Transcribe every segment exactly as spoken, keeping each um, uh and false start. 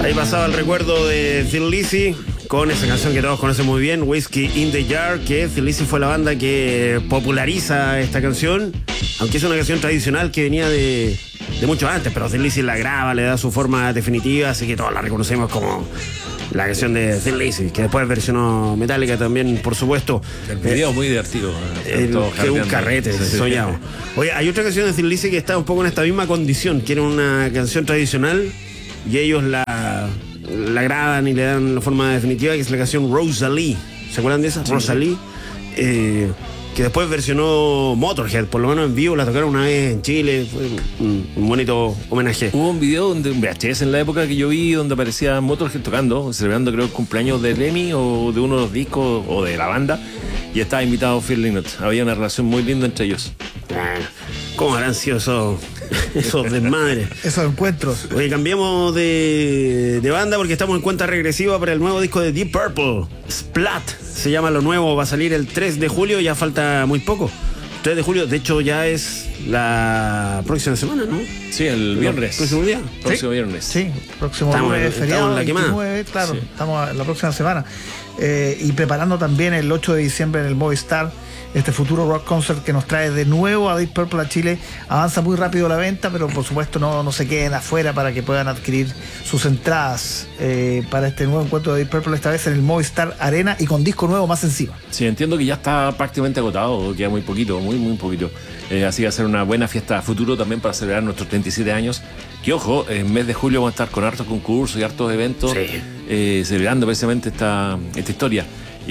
Ahí pasaba el recuerdo de Thin Lizzy con esa canción que todos conocen muy bien, Whiskey in the Jar, que Thin Lizzy fue la banda que populariza esta canción, aunque es una canción tradicional que venía de, de mucho antes, pero Thin Lizzy la graba, le da su forma definitiva, así que todos la reconocemos como la canción de Thin Lizzy, que después versionó Metallica también, por supuesto. El video eh, muy divertido. El, que un carrete, sí, soñado. Oye, hay otra canción de Thin Lizzy que está un poco en esta misma condición, que era una canción tradicional y ellos la, la graban y le dan la forma definitiva, que es la canción Rosalie. ¿Se acuerdan de esa? Sí. Rosalie. Eh, que después versionó Motorhead, por lo menos en vivo, la tocaron una vez en Chile, fue un, un bonito homenaje. Hubo un video donde un V H S en la época que yo vi donde aparecía Motorhead tocando, celebrando creo el cumpleaños de Lemmy o de uno de los discos o de la banda, y estaba invitado Phil Lynott. Había una relación muy linda entre ellos. ¿Cómo habrán sido esos, esos desmadres? Esos encuentros. Oye, cambiamos de, de banda porque estamos en cuenta regresiva para el nuevo disco de Deep Purple, Splat. Se llama lo nuevo, va a salir el tres de julio, ya falta muy poco. tres de julio, de hecho ya es la próxima semana, ¿no? Sí, el viernes. ¿Próximo día? Próximo ¿Sí? viernes. Sí, próximo estamos, lunes, feriado, en la veintinueve, claro, sí. Estamos en la próxima semana. Eh, y preparando también el ocho de diciembre en el Movistar este futuro rock concert que nos trae de nuevo a Deep Purple a Chile. Avanza muy rápido la venta, pero por supuesto no, no se queden afuera para que puedan adquirir sus entradas eh, para este nuevo encuentro de Deep Purple, esta vez en el Movistar Arena y con disco nuevo más encima. Sí, entiendo que ya está prácticamente agotado, queda muy poquito, muy muy poquito. Eh, así va a ser una buena fiesta a futuro también para celebrar nuestros treinta y siete años. Que ojo, en mes de julio vamos a estar con hartos concursos y hartos eventos, sí. eh, celebrando precisamente esta, esta historia.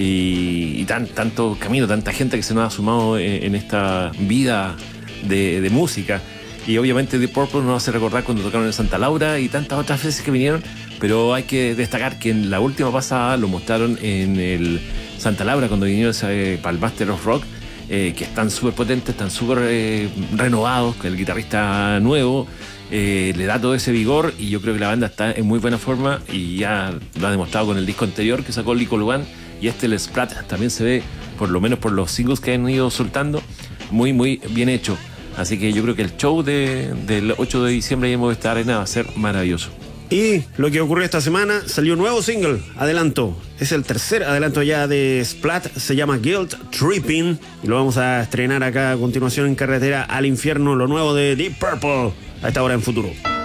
Y, y tan, tanto camino, tanta gente que se nos ha sumado en, en esta vida de, de música. Y obviamente Deep Purple nos hace recordar cuando tocaron en Santa Laura y tantas otras veces que vinieron, pero hay que destacar que en la última pasada lo mostraron en el Santa Laura cuando vinieron eh, para el Master of Rock, eh, que están súper potentes, están súper eh, renovados, con el guitarrista nuevo. Eh, le da todo ese vigor y yo creo que la banda está en muy buena forma y ya lo ha demostrado con el disco anterior que sacó Lico Lugan, y este el Splat también se ve, por lo menos por los singles que han ido soltando, muy muy bien hecho. Así que yo creo que el show de, del ocho de diciembre en Movistar Arena va a ser maravilloso. Y lo que ocurrió esta semana, salió un nuevo single, adelanto, es el tercer adelanto ya de Splat, se llama Guilt Tripping y lo vamos a estrenar acá a continuación en Carretera al Infierno, lo nuevo de Deep Purple a esta hora en Futuro.